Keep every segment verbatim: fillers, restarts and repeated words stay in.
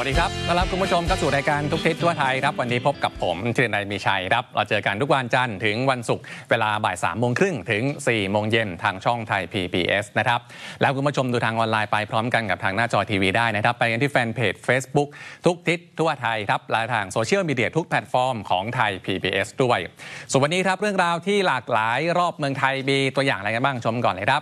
สดีครับต้อนรับคุณผู้ชมเข้าสู่รายการทุกทิศทั่วไทยครับวันนี้พบกับผมธีรนัยมีชัยครับเราเจอกันทุกวันจันทร์ถึงวันศุกร์เวลาบ่ายสามโมงครึ่งถึงสี่โมงเย็นทางช่องไทย พี บี เอส นะครับแล้วคุณผู้ชมดูทางออนไลน์ไปพร้อมกันกับทางหน้าจอทีวีได้นะครับไปกันที่แฟนเพจ Facebook ทุกทิศทั่วไทยครับและทางโซเชียลมีเดียทุกแพลตฟอร์มของไทย พี บี เอส ด้วยส่วนวันนี้ครับเรื่องราวที่หลากหลายรอบเมืองไทยมีตัวอย่างอะไรกันบ้างชมก่อนเลยครับ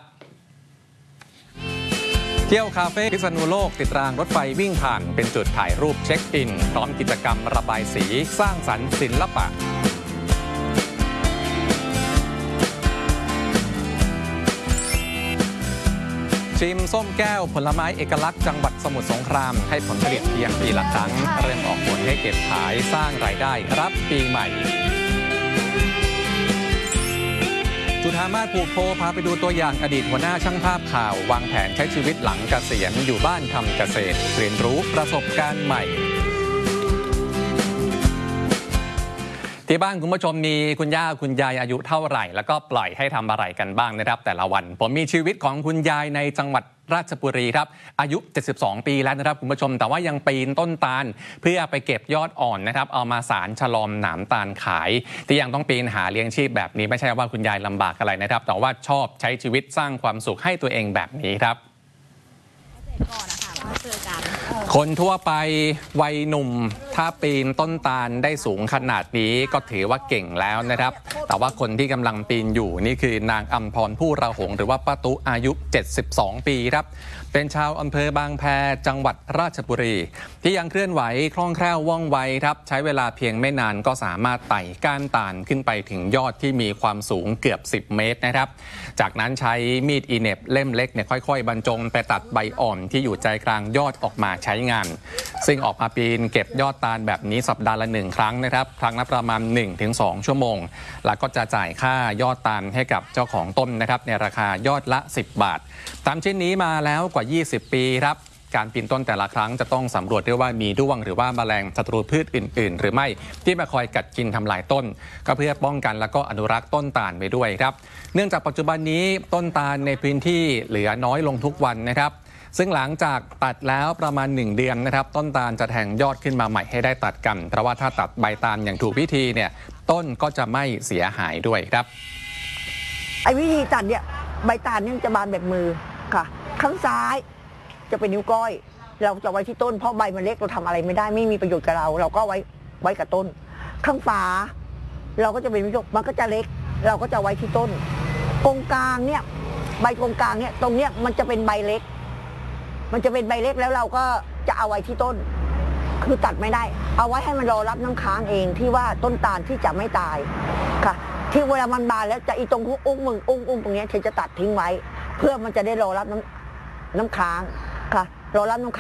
เที่ยวคาเฟ่พิษณุโลกติดรางรถไฟวิ่งผ่านเป็นจุดถ่ายรูปเช็คอินพร้อมกิจกรรมระบายสีสร้างสรรค์ศิลปะชิมส้มแก้วผลไม้เอกลักษณ์จังหวัดสมุทรสงครามให้ผลผลิตเพียงปีละครั้งเริ่มออกผลให้เก็บขายสร้างรายได้รับปีใหม่จุธามาศผูกโพพาไปดูตัวอย่างอดีตหัวหน้าช่างภาพข่าววางแผนใช้ชีวิตหลังเกษียณอยู่บ้านทำเกษตรเรียนรู้ประสบการณ์ใหม่ที่บ้านคุณผู้ชมมีคุณย่าคุณยายอายุเท่าไหร่แล้วก็ปล่อยให้ทำอะไรกันบ้างนะครับแต่ละวันผมมีชีวิตของคุณยายในจังหวัดราชบุรีครับอายุเจ็ดสิบสองปีแล้วนะครับคุณผู้ชมแต่ว่ายังปีนต้นตาลเพื่อไปเก็บยอดอ่อนนะครับเอามาสารฉลอมหนามตาลขายที่ยังต้องปีนหาเลี้ยงชีพแบบนี้ไม่ใช่ว่าคุณยายลำบากอะไรนะครับแต่ว่าชอบใช้ชีวิตสร้างความสุขให้ตัวเองแบบนี้ครับคนทั่วไปวัยหนุ่มถ้าปีนต้นตาลได้สูงขนาดนี้ก็ถือว่าเก่งแล้วนะครับแต่ว่าคนที่กำลังปีนอยู่นี่คือนางอำพรผู้ระหงหรือว่าป้าตุอายุเจ็ดสิบสองปีครับเป็นชาวอำเภอบางแพจังหวัดราชบุรีที่ยังเคลื่อนไหวคล่องแคล่วว่องไวครับใช้เวลาเพียงไม่นานก็สามารถไต่ก้านตาลขึ้นไปถึงยอดที่มีความสูงเกือบสิบเมตรนะครับจากนั้นใช้มีดอีเน็บเล่มเล็กเนี่ยค่อยๆบรรจงไปตัดใบอ่อนที่อยู่ใจกลางยอดออกมาใช้งานซึ่งออกมาปีนเก็บยอดตาลแบบนี้สัปดาห์ละหนึ่งครั้งนะครับครั้งละประมาณ หนึ่งถึงสอง ชั่วโมงแล้วก็จะจ่ายค่ายอดตาลให้กับเจ้าของต้นนะครับในราคายอดละสิบบาทตามเช่นนี้มาแล้วกว่ายี่สิบปีครับการปีนต้นแต่ละครั้งจะต้องสำรวจด้วยว่ามีด้วงหรือว่าแมลงศัตรูพืชอื่นๆหรือไม่ที่มาคอยกัดกินทำลายต้นก็เพื่อป้องกันแล้วก็อนุรักษ์ต้นตาลไปด้วยครับเนื่องจากปัจจุบันนี้ต้นตาลในพื้นที่เหลือน้อยลงทุกวันนะครับซึ่งหลังจากตัดแล้วประมาณหนึ่งเดือนนะครับต้นตาลจะแทงยอดขึ้นมาใหม่ให้ได้ตัดกันเพราะว่าถ้าตัดใบตาลอย่างถูกวิธีเนี่ยต้นก็จะไม่เสียหายด้วยครับไอ้วิธีตัดเนี่ยใบตาลเนี่ยจะบานแบบมือค่ะข้างซ้ายจะเป็นนิ้วก้อยเราจะไว้ที่ต้นเพราะใบมันเล็กเราทำอะไรไม่ได้ไม่มีประโยชน์กับเราเราก็ไว้ไว้กับต้นข้างฝาเราก็จะเป็นวิจกมันก็จะเล็กเราก็จะไว้ที่ต้นตรงกลางเนี่ยใบตรงกลางเนี่ยตรงเนี้ยมันจะเป็นใบเล็กมันจะเป็นใบเล็กแล้วเราก็จะเอาไว้ที่ต้นคือตัดไม่ได้เอาไว้ให้มันรอรับน้ำค้างเองที่ว่าต้นตาลที่จะไม่ตายค่ะที่เวลามันบานแล้วจะอีตรงอุ้งมึงอุ้งอุ้งตรงนี้เธอจะตัดทิ้งไว้เพื่อมันจะได้รอรับน้ำน้ำค้างค่ะรอรับน้ำ